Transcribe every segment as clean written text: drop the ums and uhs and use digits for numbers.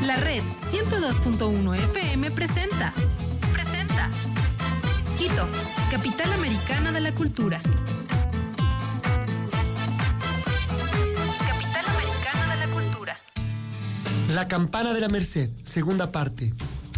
La Red 102.1 FM presenta Quito, capital americana de la cultura. Capital americana de la cultura. La campana de la Merced, segunda parte.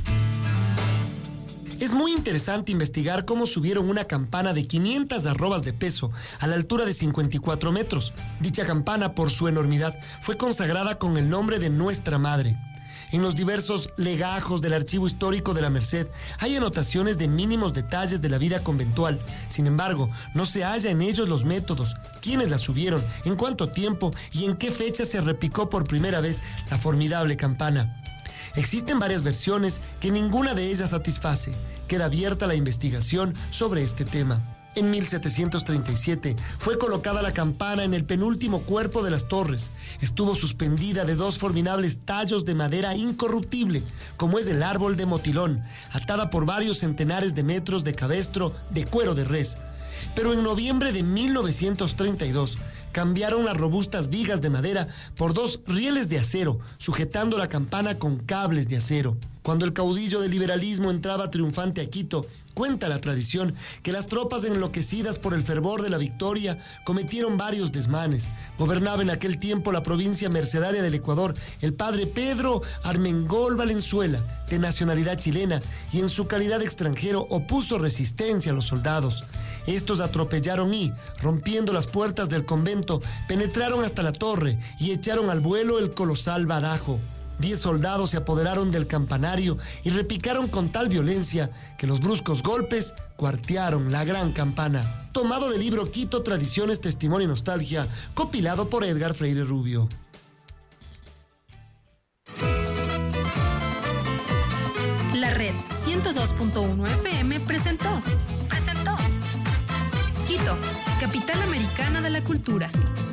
Es muy interesante investigar cómo subieron una campana de 500 arrobas de peso a la altura de 54 metros. Dicha campana, por su enormidad, fue consagrada con el nombre de Nuestra Madre. En los diversos legajos del Archivo Histórico de la Merced hay anotaciones de mínimos detalles de la vida conventual. Sin embargo, no se halla en ellos los métodos, quiénes la subieron, en cuánto tiempo y en qué fecha se repicó por primera vez la formidable campana. Existen varias versiones que ninguna de ellas satisface. Queda abierta la investigación sobre este tema. En 1737 fue colocada la campana en el penúltimo cuerpo de las torres. Estuvo suspendida de dos formidables tallos de madera incorruptible, como es el árbol de motilón, atada por varios centenares de metros de cabestro de cuero de res. Pero en noviembre de 1932 cambiaron las robustas vigas de madera por dos rieles de acero, sujetando la campana con cables de acero. Cuando el caudillo del liberalismo entraba triunfante a Quito, cuenta la tradición que las tropas enloquecidas por el fervor de la victoria cometieron varios desmanes. Gobernaba en aquel tiempo la provincia mercedaria del Ecuador el padre Pedro Armengol Valenzuela, de nacionalidad chilena, y en su calidad de extranjero opuso resistencia a los soldados. Estos atropellaron y, rompiendo las puertas del convento, penetraron hasta la torre y echaron al vuelo el colosal badajo. 10 soldados se apoderaron del campanario y repicaron con tal violencia que los bruscos golpes cuartearon la gran campana. Tomado del libro Quito, Tradiciones, Testimonio y Nostalgia, compilado por Edgar Freire Rubio. La Red 102.1 FM presentó Quito, capital americana de la cultura.